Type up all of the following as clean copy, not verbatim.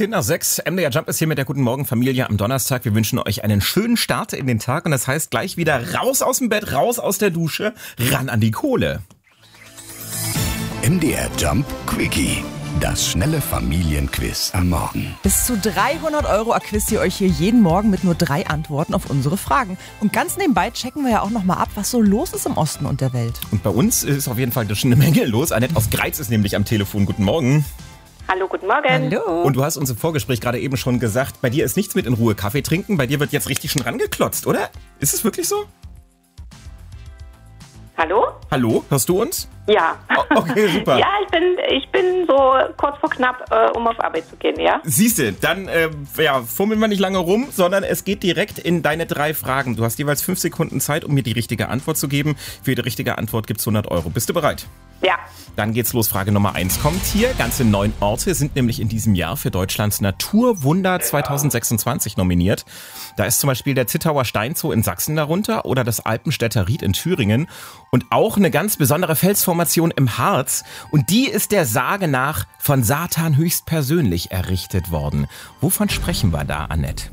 6:10. MDR Jump ist hier mit der Guten Morgen Familie am Donnerstag. Wir wünschen euch einen schönen Start in den Tag und das heißt gleich wieder raus aus dem Bett, raus aus der Dusche, ran an die Kohle. MDR Jump Quickie. Das schnelle Familienquiz am Morgen. Bis zu 300 € erquizt ihr euch hier jeden Morgen mit nur 3 Antworten auf unsere Fragen. Und ganz nebenbei checken wir ja auch nochmal ab, was so los ist im Osten und der Welt. Und bei uns ist auf jeden Fall schon eine Menge los. Annette aus Greiz ist nämlich am Telefon. Guten Morgen. Hallo, guten Morgen. Hallo. Und du hast uns im Vorgespräch gerade eben schon gesagt, bei dir ist nichts mit in Ruhe Kaffee trinken. Bei dir wird jetzt richtig schon rangeklotzt, oder? Ist es wirklich so? Hallo? Hallo, hörst du uns? Ja. Oh, okay, super. Ja, ich bin so kurz vor knapp, um auf Arbeit zu gehen, ja? Siehste, dann fummeln wir nicht lange rum, sondern es geht direkt in deine 3 Fragen. Du hast jeweils 5 Sekunden Zeit, um mir die richtige Antwort zu geben. Für jede richtige Antwort gibt's 100 €. Bist du bereit? Ja. Dann geht's los. Frage Nummer 1 kommt hier. Ganze 9 Orte sind nämlich in diesem Jahr für Deutschlands Naturwunder 2026 nominiert. Da ist zum Beispiel der Zittauer Steinzoo in Sachsen darunter oder das Alpenstädter Ried in Thüringen und auch eine ganz besondere Felsformation im Harz. Und die ist der Sage nach von Satan höchstpersönlich errichtet worden. Wovon sprechen wir da, Annette?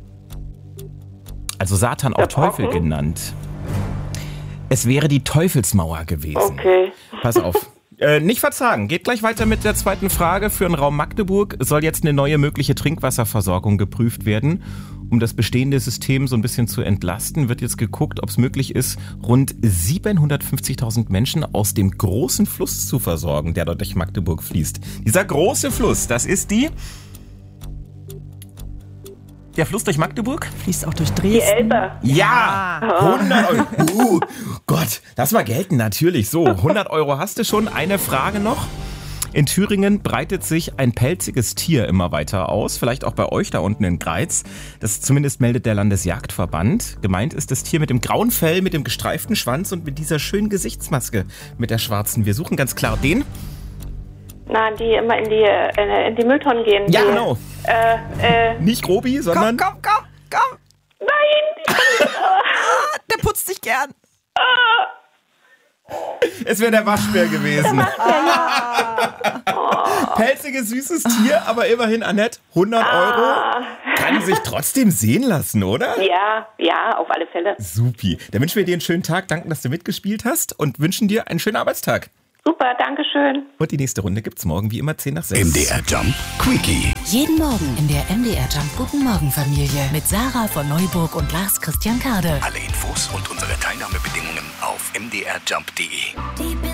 Also Satan auch Teufel genannt. Es wäre die Teufelsmauer gewesen. Okay. Pass auf. Nicht verzagen. Geht gleich weiter mit der zweiten Frage. Für den Raum Magdeburg soll jetzt eine neue mögliche Trinkwasserversorgung geprüft werden. Um das bestehende System so ein bisschen zu entlasten, wird jetzt geguckt, ob es möglich ist, rund 750.000 Menschen aus dem großen Fluss zu versorgen, der dort durch Magdeburg fließt. Dieser große Fluss, das ist der Fluss durch Magdeburg? Fließt auch durch Die Dresden. Elbe. Ja, 100 €. Gott, das war gelten natürlich. So, 100 € hast du schon. Eine Frage noch. In Thüringen breitet sich ein pelziges Tier immer weiter aus. Vielleicht auch bei euch da unten in Greiz. Das zumindest meldet der Landesjagdverband. Gemeint ist das Tier mit dem grauen Fell, mit dem gestreiften Schwanz und mit dieser schönen Gesichtsmaske mit der schwarzen. Wir suchen ganz klar den. Na, die immer in die Mülltonnen gehen. Ja, die, genau. Nicht Grobi, sondern... Komm. Nein! Der putzt sich gern. Es wäre der Waschbär gewesen. Pelziges, süßes Tier, aber immerhin, Annette, 100 € kann sich trotzdem sehen lassen, oder? Ja, auf alle Fälle. Supi. Dann wünschen wir dir einen schönen Tag, danken, dass du mitgespielt hast und wünschen dir einen schönen Arbeitstag. Super, danke schön. Und die nächste Runde gibt's morgen wie immer 10:10. MDR Jump Quickie. Jeden Morgen in der MDR Jump Guten Morgen Familie mit Sarah von Neuburg und Lars Christian Kade. Alle Infos und unsere Teilnahmebedingungen auf mdrjump.de.